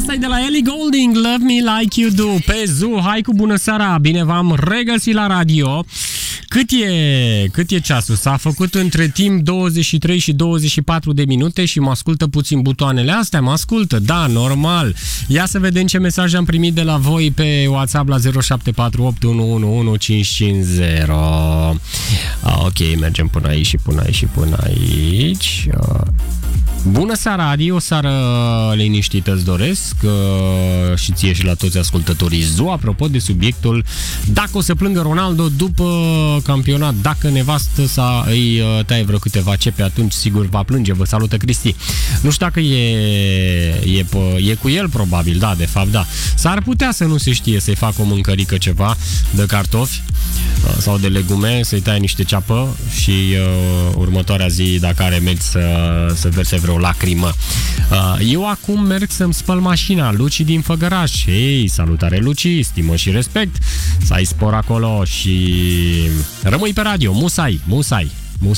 Asta e de la Ellie Goulding, Love Me Like You Do. Pe Zoo, hai cu bună seara, bine v-am regăsit la radio. Cât e ceasul? S-a făcut între timp 23 și 24 de minute și mă ascultă puțin butoanele astea? Mă ascultă? Da, normal. Ia să vedem ce mesaj am primit de la voi pe WhatsApp la 0748111550. Ok, mergem până aici și până aici. Bună seara, Adi, o seară liniștită îți doresc și ție și la toți ascultătorii Zoo. Apropo de subiectul, dacă o să plângă Ronaldo după campionat, dacă nevastă sa îi taie vreo câteva cepe, atunci sigur va plânge. Vă salută Cristi. Nu știu dacă e cu el, probabil, da, de fapt, da. S-ar putea să nu se știe, să-i facă o mâncărică ceva de cartofi sau de legume, să-i taie niște ceapă și următoarea zi, dacă are mergi să verse vreo lacrimă. Eu acum merg să-mi spăl mașina. Luci din Făgăraș. Hei, salutare Luci, stimă și respect. Să ai spor acolo și rămâi pe radio. Musai.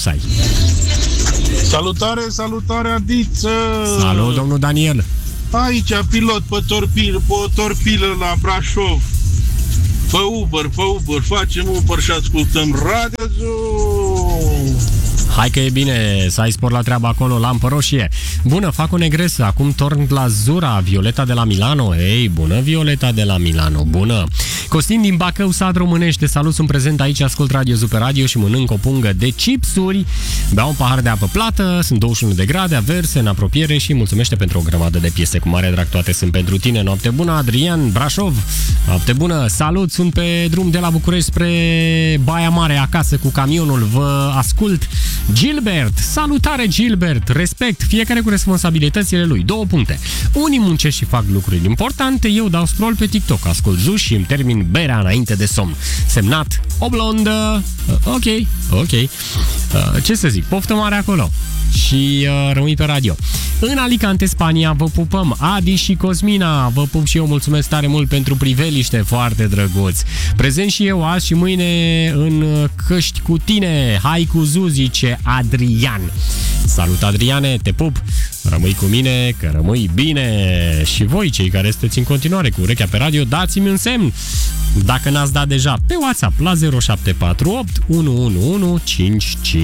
Salutare, Adiță! Salut, domnul Daniel! Aici, pilot pe torpilă la Brașov. Pe Uber, facem Uber și ascultăm Radio Zoo! Hai că e bine să ai spor la treabă acolo, lampă roșie. Bună, fac o negresă, acum torn la Zura, Violeta de la Milano. Ei, bună Violeta de la Milano, bună. Costin din Bacău, sat românește, salut, sunt prezent aici, ascult Radio Zoo pe radio și mănânc o pungă de chipsuri. Beau un pahar de apă plată, sunt 21 de grade, averse în apropiere și mulțumește pentru o grămadă de piese. Cu mare drag, toate sunt pentru tine. Noapte bună, Adrian, Brașov. Noapte bună, salut, sunt pe drum de la București spre Baia Mare, acasă cu camionul, vă ascult. Gilbert, salutare Gilbert, respect, fiecare cu responsabilitățile lui. 2 puncte. Unii muncesc și fac lucruri importante, eu dau scroll pe TikTok, ascult Zoo și îmi termin berea înainte de somn. Semnat, o blondă. Ok. Ce să zic, poftă mare acolo. Și rămâi pe radio. În Alicante, Spania, vă pupăm. Adi și Cosmina, vă pup și eu, mulțumesc tare mult pentru priveliște, foarte drăguț. Prezent și eu azi și mâine în căști cu tine. Hai cu Zoo, zice Adrian. Salut, Adriane, te pup. Rămâi cu mine, că rămâi bine. Și voi, cei care sunteți în continuare cu urechea pe radio, dați-mi un semn, dacă n-ați dat deja, pe WhatsApp la 0748 1115.